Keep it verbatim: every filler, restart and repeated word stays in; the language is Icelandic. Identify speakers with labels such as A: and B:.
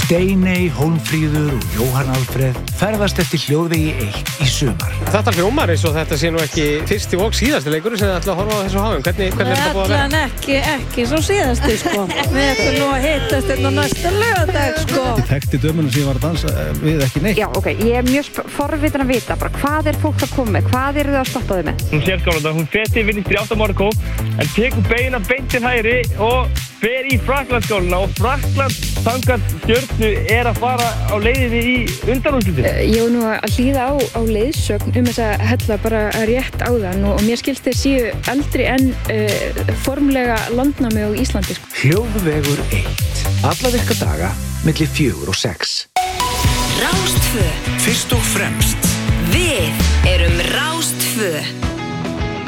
A: Steiney, Hólmfríður og Jóhann Alfreð ferðast eftir hljóðvegi eitt í sumar.
B: Þetta hljómar eins og þetta sé nú ekki fyrsti og síðasti leikur sem þið ætla að horfa á þessu háum. Hvernig, hvernig er þetta búið að vera?
C: Allan ekki, ekki svo síðasti sko. Við ætlum nú að hittast hérna næsta laugardag sko.
D: Ég þekkti dömuna sem ég var að dansa við ekki neitt.
E: Já, ok, ég er mjög forvitin að vita bara hvað er fólk að koma með, hvað eru þau að stoppa þau með?
F: Hún sér skálanda, hún feti vinstri átta Marokko en tekur beina beint til hægri og fer í Frakklandsskáluna og Frakkland samkvæmt stjörnu er að fara á leiðinni í undanúrslitin.
G: Ég var nú að hlýða á, á leiðsögn um þessa hella bara rétt áðan og, og mér skilst þeir séu eldri en uh, formlega landnámi á Íslandi.
A: Hljóðvegur eitt. Alla virka daga milli fjögur og sex.
H: Rás tvö.
A: Fyrst og fremst.
H: Við erum Rás tvö.